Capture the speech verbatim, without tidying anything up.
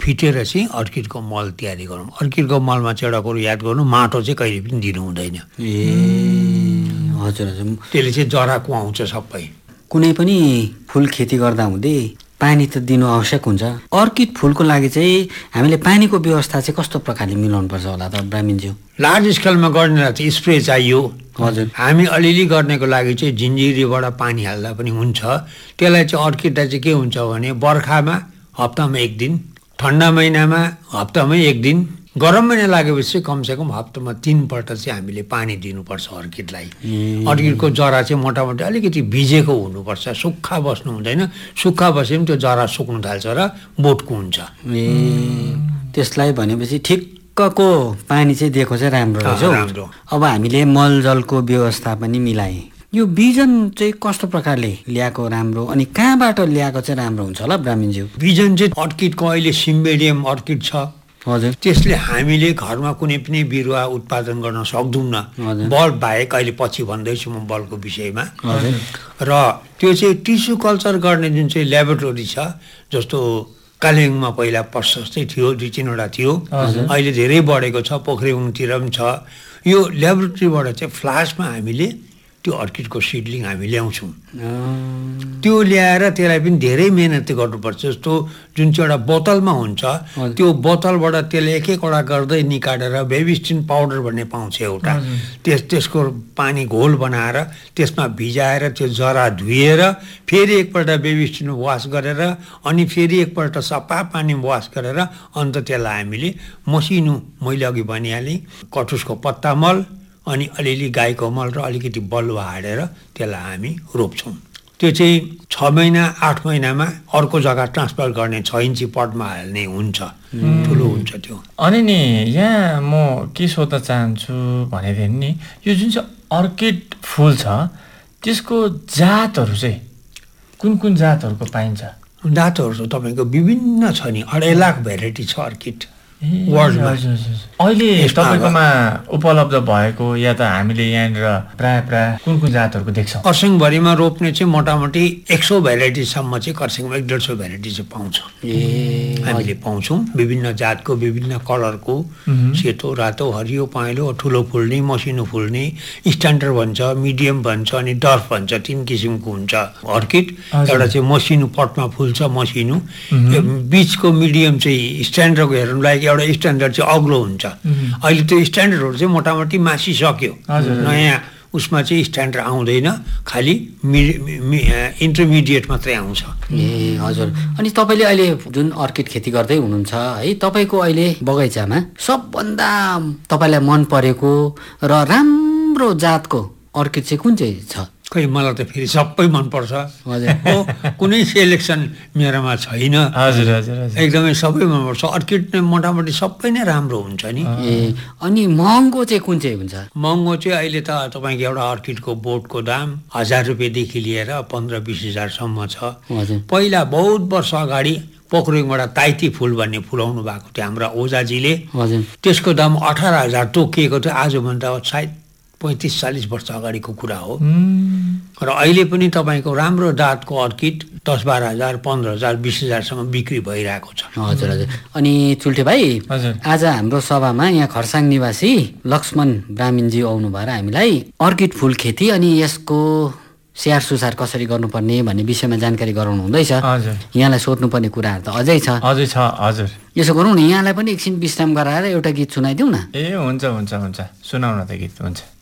फिटेर चाहिँ अर्किडको मल तयारी गरौँ। अर्किडको मलमा चाहिँ एउटा कुरो याद गर्नु, माटो चाहिँ कहिले पनि दिनु हुँदैन। ए हजुर हजुर, त्यसले चाहिँ जरा कुहाउँछ सबै। कुनै पनि फुल खेती गर्दा हुँदै पानी त दिनु आवश्यक हुन्छ। अर्किड फुलको लागि चाहिँ हामीले पानीको व्यवस्था चाहिँ कस्तो प्रकारले मिलाउनु पर्छ होला त ब्राह्मणज्यू? लार्ज स्केलमा गर्नेलाई चाहिँ स्प्रे चाहियो। हजुर, हामी अलिअलि गर्नेको लागि चाहिँ झिन्जिरीबाट पानी हाल्दा पनि हुन्छ। त्यसलाई चाहिँ अर्किडलाई चाहिँ के हुन्छ भने बर्खामा हप्तामा एक दिन, ठन्डा महिनामा हप्तामै एक दिन, गरम महिना लागेपछि कमसेकम हप्तामा तीनपल्ट चाहिँ हामीले पानी दिनुपर्छ अर्किडलाई। अर्किडको जरा चाहिँ मोटामोटी अलिकति भिजेको हुनुपर्छ, सुक्खा बस्नु हुँदैन। सुक्खा बसे पनि त्यो जरा सुक्नु थाल्छ र बोटको हुन्छ। ए त्यसलाई भनेपछि ठिक्कको पानी चाहिँ दिएको चाहिँ राम्रो रहेछ। राम्रो। अब हामीले मलजलको व्यवस्था पनि मिलाएँ। यो बिजन चाहिँ कस्तो प्रकारले ल्याएको राम्रो अनि कहाँबाट ल्याएको चाहिँ राम्रो हुन्छ होला ब्राह्मणज्यू? बिजन चाहिँ अर्किडको अहिले सिम्बेडियम अर्किड छ। हजुर, त्यसले हामीले घरमा कुनै पनि बिरुवा उत्पादन गर्न सक्दैनौँ। बल बाहेक अहिले पछि भन्दैछु म बलको विषयमा। र त्यो चाहिँ टिस्यु कल्चर गर्ने जुन चाहिँ ल्याबोरेटोरी छ, जस्तो कालेबुङमा पहिला प्रशस्तै थियो, दुई तिनवटा थियो, अहिले धेरै बढेको छ, पोखरेबुङतिर पनि छ। यो ल्याबोरेटोरीबाट चाहिँ फ्लास्कमा हामीले त्यो अर्किडको सिडलिङ हामी ल्याउँछौँ। त्यो ल्याएर त्यसलाई पनि धेरै मेहनत गर्नुपर्छ। जस्तो जुन चाहिँ एउटा बोतलमा हुन्छ, त्यो बोतलबाट त्यसले एक एकवटा गर्दै निकालेर बेबिस्टिन पाउडर भन्ने पाउँछ एउटा, त्यस त्यसको पानी घोल बनाएर त्यसमा भिजाएर त्यो जरा धुएर फेरि एकपल्ट बेबिस्टिन वास गरेर अनि फेरि एकपल्ट सफा पानी वास गरेर अन्त त्यसलाई हामीले मसिनो, मैले अघि भनिहालेँ, कटुसको पत्ता मल अनि अलिअलि गाईको मल र अलिकति बलुवा हालेर त्यसलाई हामी रोप्छौँ। त्यो चाहिँ छ महिना आठ महिनामा अर्को जग्गा ट्रान्सफर गर्ने छ इन्ची पटमा हाल्ने हुन्छ, ठुलो हुन्छ त्यो। अनि नि यहाँ म के सोध्न चाहन्छु भनेदेखि नि यो जुन चाहिँ अर्किड फुल छ त्यसको जातहरू चाहिँ कुन कुन जातहरूको पाइन्छ? जातहरू तपाईँको विभिन्न छ नि, अढाई लाख भेराइटी छ अर्किड वर्ल्डमा। अहिले तपाईँकोमा उपलब्ध भएको या त हामीले यहाँनिर प्राय प्राय कुन कुन जातहरूको देख्छौँ? खरसाङभरिमा रोप्ने चाहिँ मोटामोटी एक सौ भेराइटीसम्म चाहिँ खरसाङमा एक डेढ सौ भेराइटी चाहिँ पाउँछ। हामीले पाउँछौँ विभिन्न जातको, विभिन्न कलरको, सेतो, रातो, हरियो, पहेँलो, ठुलो फुल्ने, मसिनो फुल्ने, स्ट्यान्डर्ड भन्छ, मिडियम भन्छ अनि डर्फ भन्छ, तिन किसिमको हुन्छ अर्किड। एउटा चाहिँ मसिनो पटमा फुल्छ, मसिनो, बिचको मिडियम चाहिँ स्ट्यान्डर्डको हेर्नुलाई एउटा स्ट्यान्डर्ड चाहिँ अग्लो हुन्छ। अहिले त्यो स्ट्यान्डर्डहरू चाहिँ मोटामोटी मासिसक्यो, नयाँ उसमा चाहिँ स्ट्यान्डर्ड आउँदैन, खालि इन्टरमिडिएट मात्रै आउँछ। ए हजुर, अनि तपाईँले अहिले जुन अर्किड खेती गर्दै हुनुहुन्छ है, तपाईँको अहिले बगैँचामा सबभन्दा तपाईँलाई मन परेको र राम्रो जातको अर्किड चाहिँ कुन चाहिँ छ? खै मलाई त फेरि सबै मनपर्छ। हजुर, कुनै सेलेक्सन मेरोमा छैन। हजुर हजुर, एकदमै सबै मनपर्छ। अर्किड मोटामोटी सबै नै राम्रो हुन्छ नि। ए अनि महँगो चाहिँ कुन चाहिँ हुन्छ? महँगो चाहिँ अहिले त तपाईँको एउटा अर्किडको बोटको दाम हजार रुपियाँदेखि लिएर पन्ध्र बिस हजारसम्म छ। पहिला बहुत वर्ष अगाडि पोखरेङबाट ताइती फुल भन्ने फुलाउनु भएको थियो हाम्रा ओजाजीले, त्यसको दाम अठार हजार तोकिएको थियो। आजभन्दा सायद पैँतिस चालिस वर्ष अगाडिको कुरा हो। र अहिले पनि तपाईँको राम्रो जातको अर्किड दस बाह्र हजार पन्ध्र हजार बिस हजारसम्म बिक्री भइरहेको छ। हजुर हजुर, अनि चुल्ठे भाइ आज हाम्रो सभामा यहाँ खरसाङ निवासी लक्ष्मण ब्राह्मणजी आउनु भएर हामीलाई अर्किड फुल खेती अनि यसको स्याहार सुसार कसरी गर्नुपर्ने भन्ने विषयमा जानकारी गराउनु हुँदैछ। यहाँलाई सोध्नुपर्ने कुराहरू त अझै छ। अझै छ हजुर, यसो गरौँ न, यहाँलाई पनि एकछिन विश्राम गराएर एउटा गीत सुनाइदिउँ न। ए हुन्छ हुन्छ हुन्छ, सुनाउन त गीत। हुन्छ।